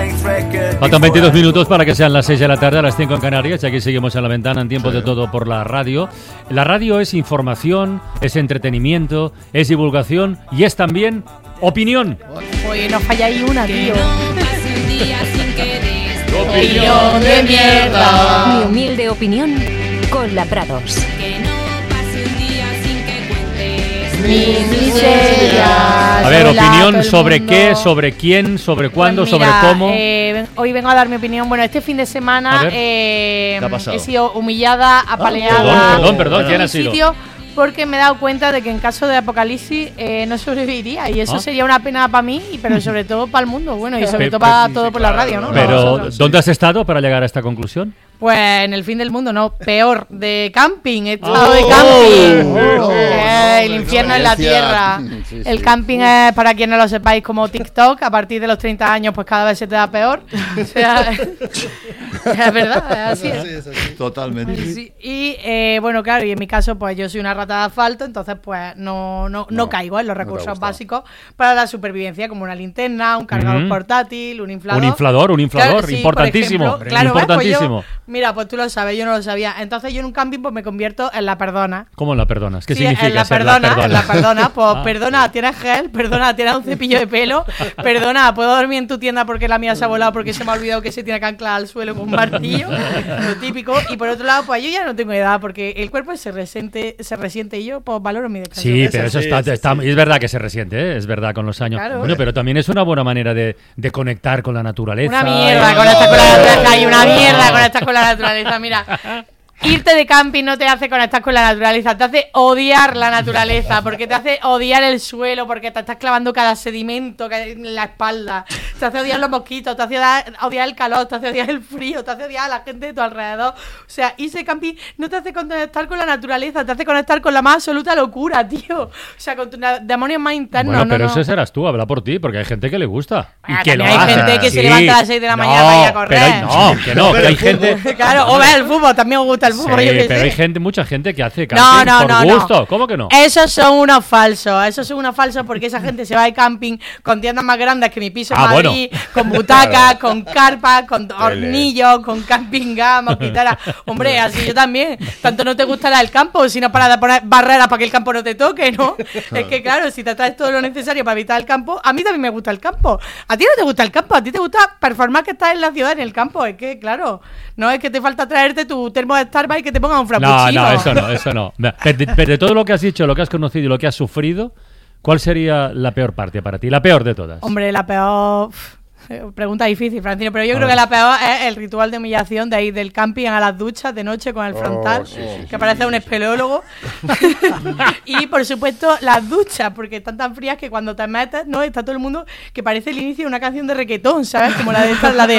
Faltan 22 minutos para que sean las 6 de la tarde, a las 5 en Canarias. Aquí seguimos en La Ventana en Tiempo de Todo por la radio. La radio es información, es entretenimiento, es divulgación y es también opinión. Oye, no falla ahí una, tío. Opinión de mierda. Mi humilde opinión con la Prados. A ver, opinión sobre qué, sobre quién, sobre cuándo, pues mira, sobre cómo. Hoy vengo a dar mi opinión. Bueno, este fin de semana he sido humillada, apaleada. Perdón, ¿quién ha sido? Sitio porque me he dado cuenta de que en caso de apocalipsis no sobreviviría y eso sería una pena para mí, pero sobre todo para el mundo, bueno, y sobre todo para todo por la radio, ¿no? Pero, ¿dónde has estado para llegar a esta conclusión? Pues en el fin del mundo, no, peor, de camping, he estado de camping. El infierno en la tierra. El camping es, para quien no lo sepáis, como TikTok, a partir de los 30 años pues cada vez se te da peor. O sea, es verdad, así es. Totalmente. Sí, y bueno, claro, y en mi caso pues yo soy una rata de asfalto, entonces pues no caigo en los recursos básicos para la supervivencia, como una linterna, un cargador portátil, un inflador. Un inflador, claro, sí, importantísimo, ejemplo, claro, importantísimo. Pues mira, pues tú lo sabes, yo no lo sabía. Entonces yo en un camping pues me convierto en la perdona. ¿Cómo en la perdonas? ¿Qué significa en la ser perdona? En la perdona, pues perdona, tienes gel, perdona, tienes un cepillo de pelo, perdona, puedo dormir en tu tienda porque la mía se ha volado porque se me ha olvidado que se tiene que anclar al suelo con un martillo, lo típico. Y por otro lado, pues yo ya no tengo edad porque el cuerpo se resiente y yo pues valoro mi descanso. Sí, pero eso está es verdad que se resiente, ¿eh? Es verdad con los años. Claro. Bueno, pero también es una buena manera de conectar con la naturaleza. Una mierda conectar con la naturaleza y una mierda conectar con la naturaleza, mira. Irte de camping no te hace conectar con la naturaleza, te hace odiar la naturaleza, porque te hace odiar el suelo, porque te estás clavando cada sedimento en la espalda, te hace odiar los mosquitos, te hace odiar el calor, te hace odiar el frío, te hace odiar a la gente de tu alrededor. O sea, irse de camping no te hace conectar con la naturaleza, te hace conectar con la más absoluta locura, tío. O sea, con tus demonios más internos. Bueno, pero ese serás tú, habla por ti, porque hay gente que le gusta. Y que lo hace. Hay gente que se levanta a las 6 de la mañana para ir a correr. Pero que hay gente... Claro, o ver el fútbol, también me gusta el fútbol. Sí, pero hay mucha gente que hace camping por gusto. No. ¿Cómo que no? Esos son unos falsos porque esa gente se va de camping con tiendas más grandes que mi piso en Madrid, con butacas, con carpas, con hornillos, con camping gas, mosquiteras. Hombre, así yo también. Tanto no te gustará el campo, sino para poner barreras para que el campo no te toque, ¿no? Es que claro, si te traes todo lo necesario para evitar el campo, a mí también me gusta el campo. A ti no te gusta el campo, a ti te gusta performar que estás en la ciudad, en el campo. Es que claro, no es que te falta traerte tu termo de Starbucks y que te ponga un frappuccino. No, eso no. Pero de todo lo que has dicho, lo que has conocido y lo que has sufrido, ¿cuál sería la peor parte para ti? La peor de todas. Hombre, la peor... Pregunta difícil, Francino, pero yo creo que la peor es el ritual de humillación de ir del camping a las duchas de noche con el frontal, que parece un espeleólogo. Y por supuesto las duchas, porque están tan frías que cuando te metes, no, está todo el mundo que parece el inicio de una canción de reggaetón, ¿sabes? Como la de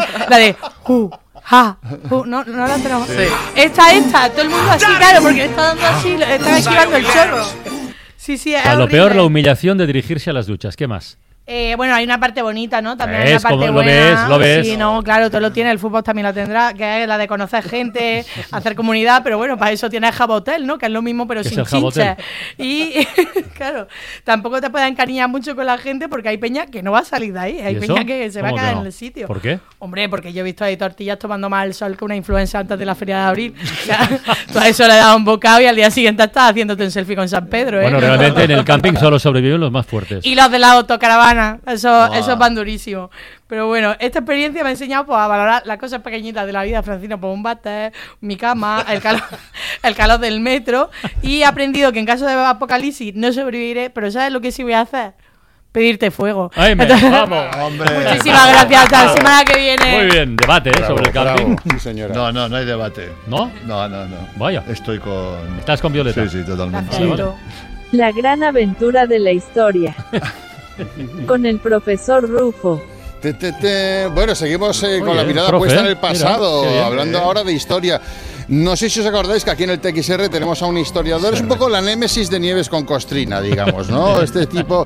no la tenemos. Sí. Esta, todo el mundo así, claro, porque está dando así, están esquivando el chorro. Sí, es lo peor, la humillación de dirigirse a las duchas. ¿Qué más? Bueno, hay una parte bonita, ¿no? También hay una parte buena. Lo ves. Sí, no, claro, todo lo tiene, el fútbol también lo tendrá, que es la de conocer gente, hacer comunidad, pero bueno, para eso tienes Jabotel, ¿no? Que es lo mismo, pero sin chinches. Y, claro, tampoco te puedes encariñar mucho con la gente porque hay peña que no va a salir de ahí, hay peña que se va a quedar en el sitio. ¿Por qué? Hombre, porque yo he visto ahí tortillas tomando más el sol que una influencer antes de la feria de abril. O sea, tú a eso le das un bocado y al día siguiente estás haciéndote un selfie con San Pedro, ¿eh? Bueno, realmente en el camping solo sobreviven los más fuertes. Y los de la autocaravana, eso van durísimo. Pero bueno, esta experiencia me ha enseñado pues, a valorar las cosas pequeñitas de la vida, Francino, pues un váter, mi cama, el calor del metro. Y he aprendido que en caso de apocalipsis no sobreviviré, pero ¿sabes lo que sí voy a hacer? Pedirte fuego. Entonces, vamos, hombre. Muchísimas gracias. Hasta la semana que viene. Muy bien, debate sobre el camping. Sí, señora. No hay debate. ¿No? No. Vaya. ¿Estás con Violeta? Sí, totalmente. Vale. La gran aventura de la historia. Con el profesor Rufo. Bueno, seguimos con la mirada puesta en el pasado, hablando ahora de historia. No sé si os acordáis que aquí en el TXR tenemos a un historiador, es un poco la némesis de Nieves con Costrina, digamos, ¿no? Este tipo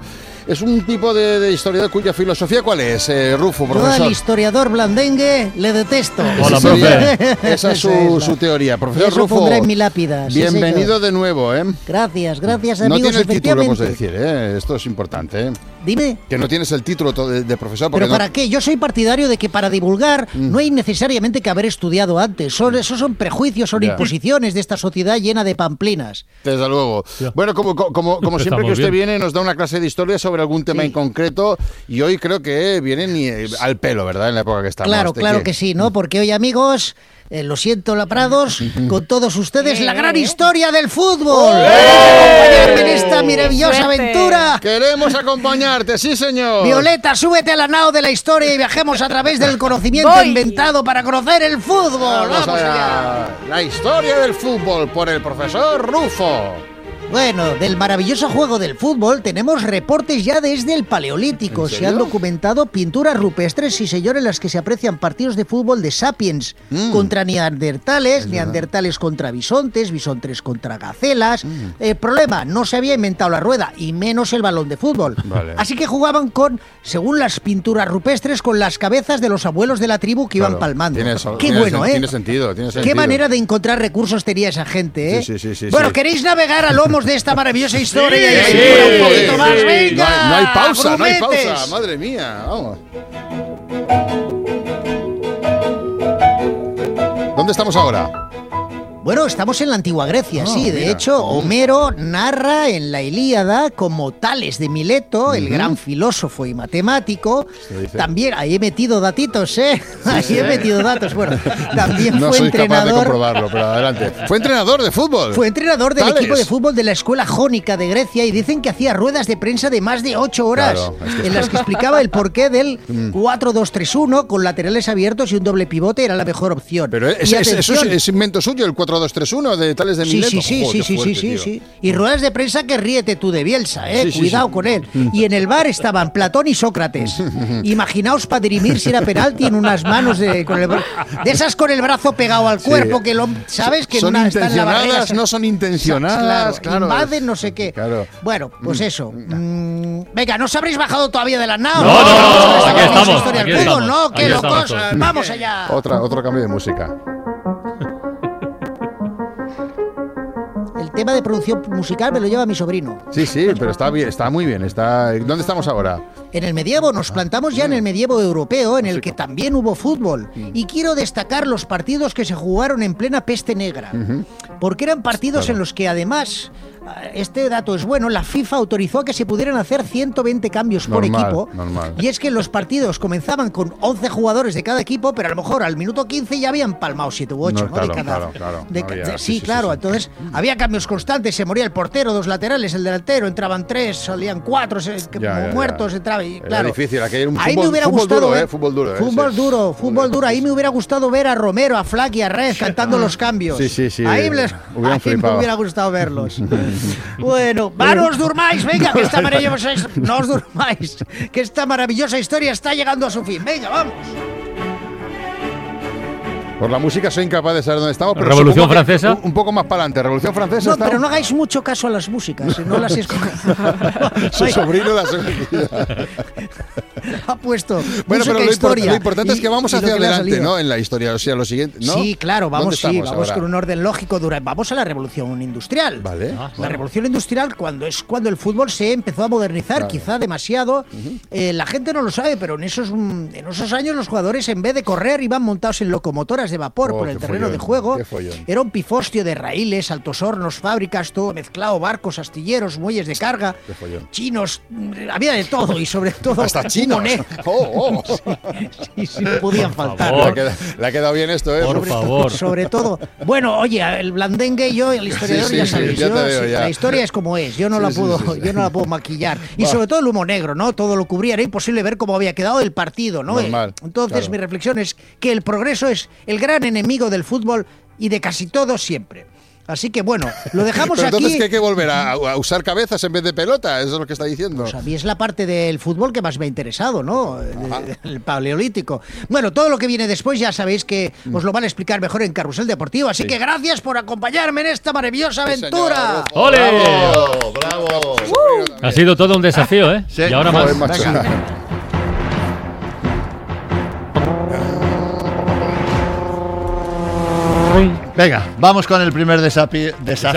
es un tipo de historiador cuya filosofía, ¿cuál es, Rufo, profesor? Yo al historiador blandengue le detesto. Hola, profe. Esa es su teoría. Profesor Eso Rufo, pondré en mi lápida. bienvenido de nuevo, ¿eh? Gracias, amigos. No tiene el título, hemos de efectivamente. decir, esto es importante, ¿eh? Dime. Que no tienes el título de profesor. ¿Pero no... para qué? Yo soy partidario de que para divulgar no hay necesariamente que haber estudiado antes. Esos son prejuicios, son imposiciones de esta sociedad llena de pamplinas. Desde luego. Bueno, como siempre que usted viene, nos da una clase de historia sobre algún tema en concreto, y hoy creo que viene al pelo, ¿verdad? En la época que estamos. Claro que sí, ¿no? Porque hoy, amigos, lo siento, Laprados, con todos ustedes, la gran historia del fútbol. Acompañarme en esta maravillosa aventura. Queremos acompañarte, sí, señor. Violeta, súbete a la nao de la historia y viajemos a través del conocimiento inventado para conocer el fútbol. Vamos allá. La historia del fútbol por el profesor Rufo. Bueno, del maravilloso juego del fútbol tenemos reportes ya desde el Paleolítico. Se han documentado pinturas rupestres, sí señor, en las que se aprecian partidos de fútbol de sapiens contra neandertales, neandertales contra bisontes, bisontes contra gacelas. Problema, no se había inventado la rueda y menos el balón de fútbol. Vale. Así que jugaban según las pinturas rupestres, con las cabezas de los abuelos de la tribu que iban palmando. Qué bueno, ¿eh? Tiene sentido. Qué manera de encontrar recursos tenía esa gente, ¿eh? Sí, bueno, ¿queréis navegar a lomos de esta maravillosa historia? Sí. Un poquito más, venga. No hay pausa, grumetes. madre mía, vamos. ¿Dónde estamos ahora? Bueno, estamos en la antigua Grecia, sí. De hecho, Homero narra en la Ilíada como Tales de Mileto, el gran filósofo y matemático. También, ahí he metido datitos, ¿eh? Ahí he metido datos. Bueno, también no fue soy entrenador. capaz de comprobarlo, pero adelante. Fue entrenador de fútbol. Fue entrenador del Tales. equipo de fútbol de la escuela jónica de Grecia y dicen que hacía ruedas de prensa de más de 8 horas, en las que explicaba el porqué del 4-2-3-1 con laterales abiertos y un doble pivote era la mejor opción. Pero eso es invento suyo, el 4-2-3-1 de Tales de Mileto. Sí. Y ruedas de prensa que ríete tú de Bielsa, cuidado con él. Y en el bar estaban Platón y Sócrates. Imaginaos para dirimir si era penalti en unas manos de esas con el brazo pegado al cuerpo, que sabes que son una está en la barrera. No son intencionadas, claro. Invaden no sé qué. Claro. Bueno, pues eso. Venga, ¿no os habréis bajado todavía de la nao? No, aquí estamos. No, qué Aquí locos. estamos. Vamos allá. Otro cambio de música. El tema de producción musical me lo lleva mi sobrino. Sí, pero está bien, está muy bien. ¿Dónde estamos ahora? En el medievo, nos plantamos ya en el medievo europeo, en el que también hubo fútbol. Y quiero destacar los partidos que se jugaron en plena peste negra. Porque eran partidos en los que además, este dato es bueno, la FIFA autorizó a que se pudieran hacer 120 cambios por equipo. Y es que los partidos comenzaban con 11 jugadores de cada equipo, pero a lo mejor al minuto 15 ya habían palmado 7 u 8. Claro. Entonces había cambios constantes, se moría el portero, 2 laterales, el delantero, entraban 3, salían 4, muertos, entraba. Y, claro, era difícil, aquí era un ahí me hubiera gustado duro, fútbol duro. Ahí me hubiera gustado ver a Romero, a Flack y a Red cantando los cambios. Sí. Ahí me hubiera gustado verlos. Bueno, no os durmáis, venga, que esta maravillosa historia está llegando a su fin. Venga, vamos. Por la música soy incapaz de saber dónde estamos, pero ¿Revolución Francesa? Un poco más para adelante. ¿Revolución Francesa? No, pero no hagáis mucho caso a las músicas, no las Su sobrino las ha puesto bueno, pero historia. Lo importante es que vamos hacia adelante, ¿no? En la historia, o sea, lo siguiente, ¿no? Sí, claro, vamos ahora? con un orden lógico. Vamos a la Revolución Industrial. Vale. La Revolución Industrial, cuando el fútbol se empezó a modernizar, quizá demasiado. La gente no lo sabe, pero en esos años los jugadores, en vez de correr, iban montados en locomotoras de vapor por el terreno de juego. Era un pifostio de raíles, altos hornos, fábricas, todo mezclado, barcos, astilleros, muelles de carga, chinos, había de todo y sobre todo hasta chinos. Sí, no podían faltar. Le ha quedado bien esto, ¿eh? Por favor. Sobre todo. Bueno, oye, el blandengue y yo, el historiador, ya sabéis. La historia es como es. Yo no la puedo maquillar. Y sobre todo el humo negro, ¿no? Todo lo cubría. Era imposible ver cómo había quedado el partido, ¿no? Entonces, mi reflexión es que el progreso es el gran enemigo del fútbol y de casi todo siempre. Así que bueno, lo dejamos Pero aquí. entonces que hay que volver a usar cabezas en vez de pelota, eso es lo que está diciendo. Pues a mí es la parte del fútbol que más me ha interesado, ¿no? El paleolítico. Bueno, todo lo que viene después ya sabéis que os lo van a explicar mejor en Carrusel Deportivo, así que gracias por acompañarme en esta maravillosa aventura. ¡Ole! ¡Bravo! ¡Bravo! Ha sido todo un desafío, ¿eh? Sí. Y ahora más. Venga, vamos con el primer desafío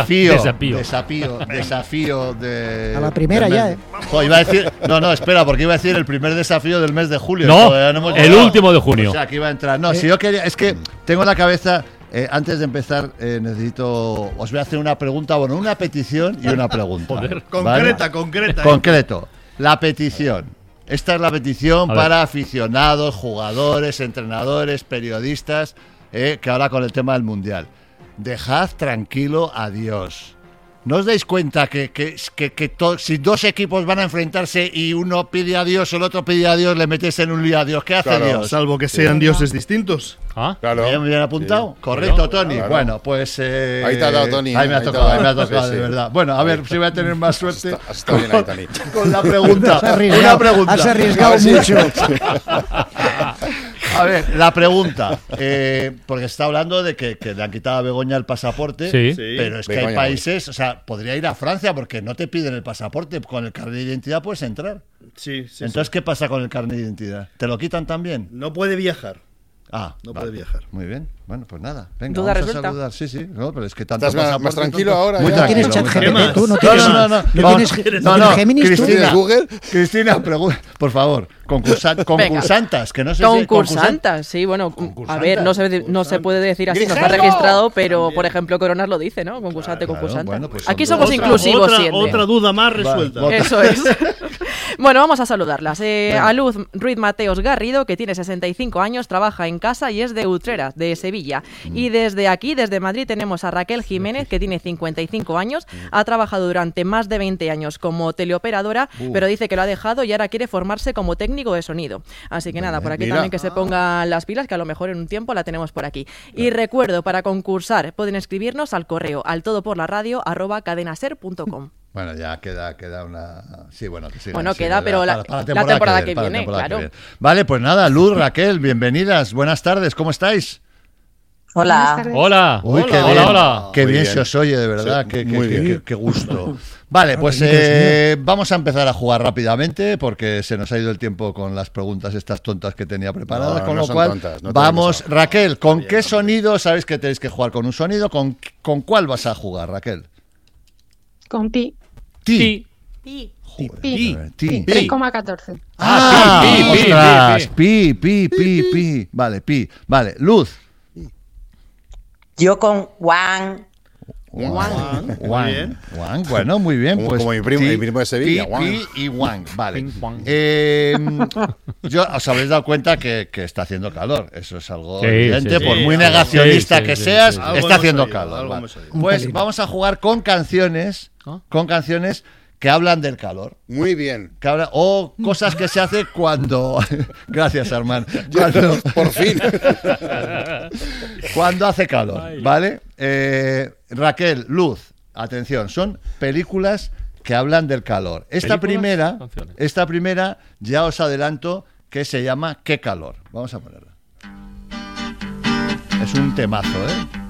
de... A la primera ya, ¿eh? Iba a decir, no, espera, porque iba a decir el primer desafío del mes de julio. No, hemos el llegado. último de junio. O sea, que iba a entrar. No, si yo quería, es que tengo en la cabeza, antes de empezar, os voy a hacer una pregunta, bueno, una petición y una pregunta. Joder. ¿vale? Concreta. Concreto. La petición. Esta es la petición para aficionados, jugadores, entrenadores, periodistas, que ahora con el tema del Mundial. Dejad tranquilo a Dios. ¿No os dais cuenta que si dos equipos van a enfrentarse y uno pide a Dios, el otro pide a Dios, le metes en un lío a Dios? ¿Qué hace Dios? Salvo que sean dioses distintos. ¿Ah? Claro. ¿Bien apuntado? Sí. Correcto, Tony. Claro. Bueno, pues... ahí te ha dado, Tony. Ahí me ha tocado, Sí. de verdad. Bueno, a ver si voy a tener más suerte Está bien ahí, Tony. con la pregunta. Has arriesgado mucho. A ver, la pregunta, porque está hablando de que le han quitado a Begoña el pasaporte, Sí. pero es que Begoña, hay países, o sea, podría ir a Francia porque no te piden el pasaporte, con el carnet de identidad puedes entrar. Sí. Entonces, ¿qué pasa con el carnet de identidad? ¿Te lo quitan también? No puede viajar. No puede viajar. Muy bien. Bueno, pues nada. Venga, Duda vamos resuelta. a saludar. Sí. No, pero es que tanto ¿Estás pasaporte, más tranquilo tanto- ahora? Muy ya? No tienes tranquilo, chat muy GPT, tú no tranquilo. tienes... No, no, Géminis, tú. Cristina, ¿Tienes Google? Cristina, por favor, concursantas, que no sé si Concursantas, sí, bueno, a ver, no se puede decir así, no está registrado, pero por ejemplo Coronas lo dice, ¿no? Concursante, concursante. bueno, pues Aquí son somos dos. inclusivos siempre. Otra duda más resuelta. Vale, Eso es. Bueno, vamos a saludarlas. A Luz Ruiz Mateos Garrido, que tiene 65 años, trabaja en casa y es de Utrera, de Sevilla. Y desde aquí, desde Madrid, tenemos a Raquel Jiménez, que tiene 55 años, ha trabajado durante más de 20 años como teleoperadora, pero dice que lo ha dejado y ahora quiere formarse como técnico de sonido. Así que nada, por aquí también que se pongan las pilas, que a lo mejor en un tiempo la tenemos por aquí. Y recuerdo, para concursar, pueden escribirnos al correo altodoporlaradio@cadenaser.com. Bueno, ya queda una... Sí, bueno, que siga. Bueno, queda, pero la temporada que viene, claro. Vale, pues nada, Luz, Raquel, bienvenidas. Buenas tardes, ¿cómo estáis? Hola. Hola. Uy, qué Hola, bien. hola. Qué Muy bien bien. se os oye, de verdad. Sí, muy bien. Qué gusto. Vale, pues vamos a empezar a jugar rápidamente porque se nos ha ido el tiempo con las preguntas estas tontas que tenía preparadas. No, con no lo son cual, tontas, no te vamos, vayas a- Raquel, ¿con Bien, qué hombre. sonido? Sabéis que tenéis que jugar con un sonido. ¿Con cuál vas a jugar, Raquel? Con pi. Ti. Pi. Joder, ti. 3,14. Ah, pi, pi, ostras, pi, pi. Vale, pi. Vale, Luz. Yo con Juan. Juan. bien. Juan, bueno, muy bien. Como- Pues como mi primo de Sevilla, Pi, Juan. Pi y Juan, vale. Ping, Juan. Yo os habréis dado cuenta que está haciendo calor. Eso es algo Sí, evidente. sí, Por sí. muy Sí, negacionista sí, que sí, seas, sí, sí. Algo está hemos haciendo oído, calor. algo vale. hemos oído. Pues vamos a jugar con canciones, que hablan del calor. Muy bien. O cosas que se hace cuando... Gracias, Armand. Por fin. Cuando hace calor, ¿vale? Raquel, Luz, atención, son películas que hablan del calor. Esta ¿Películas? Canciones. primera, ya os adelanto que se llama ¿Qué calor? Vamos a ponerla. Es un temazo, ¿eh?